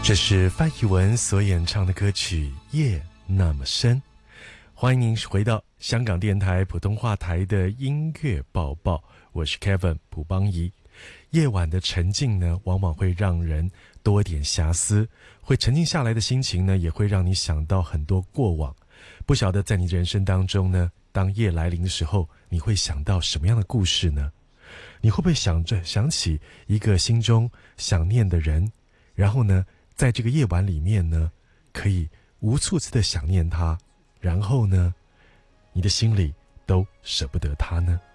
这是范逸文所演唱的歌曲《夜那么深》。欢迎您回到香港电台普通话台的音乐报报，我是 Kevin 卜邦仪。夜晚的沉静呢，往往会让人多点遐思，会沉静下来的心情呢，也会让你想到很多过往。不晓得在你人生当中呢，当夜来临的时候，你会想到什么样的故事呢？你会不会想起一个心中想念的人，然后呢，在这个夜晚里面呢，可以无数次的想念他，然后呢，你的心里都舍不得他呢？